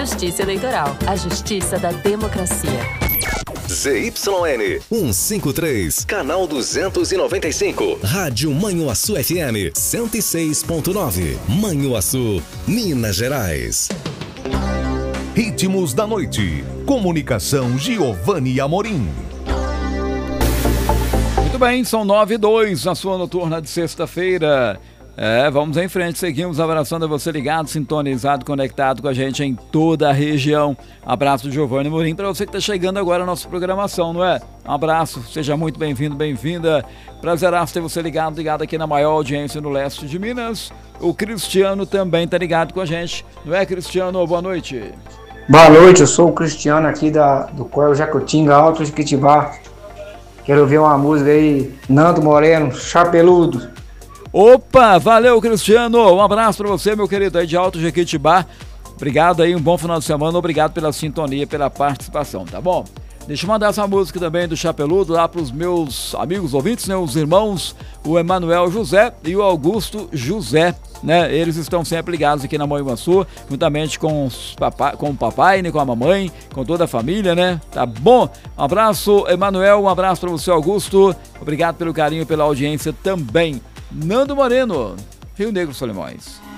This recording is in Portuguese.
Justiça Eleitoral, a justiça da democracia. ZYN 153, canal 295, Rádio Manhuaçu FM 106.9, Manhuaçu, Minas Gerais. Ritmos da noite. Comunicação Giovanni Amorim. Muito bem, são 9h02 na sua noturna de sexta-feira. Vamos em frente, seguimos abraçando a você ligado, sintonizado, conectado com a gente em toda a região. Abraço do Giovanni Amorim para você que está chegando agora na nossa programação, não é? Um abraço, seja muito bem-vindo, bem-vinda. Prazeraço ter você ligado aqui na maior audiência no leste de Minas. O Cristiano também está ligado com a gente, não é, Cristiano? Boa noite. Boa noite, eu sou o Cristiano aqui do Coel Jacutinga, Alto Jequitibá. Quero ouvir uma música aí, Nando Moreno, Chapeludo. Opa, valeu, Cristiano, um abraço para você, meu querido, aí de Alto Jequitibá. Obrigado aí, um bom final de semana, obrigado pela sintonia, pela participação, tá bom? Deixa eu mandar essa música também do Chapeludo lá para os meus amigos ouvintes, né, os irmãos, o Emanuel José e o Augusto José, né? Eles estão sempre ligados aqui na Manhuaçu, juntamente com o papai, né, com a mamãe, com toda a família, né? Tá bom? Um abraço, Emanuel, um abraço para você, Augusto. Obrigado pelo carinho e pela audiência também. Nando Moreno, Rio Negro, Solimões.